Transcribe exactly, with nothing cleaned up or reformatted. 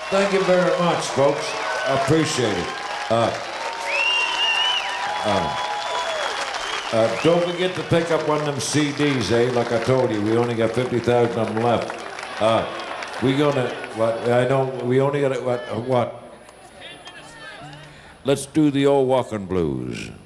Thank you very much, folks. I appreciate it. Uh, uh, uh, don't forget to pick up one of them C Ds, eh? Like I told you, we only got fifty thousand of them left. Uh, we gonna, what, I know, we only got, what, what? Let's do the old walking blues.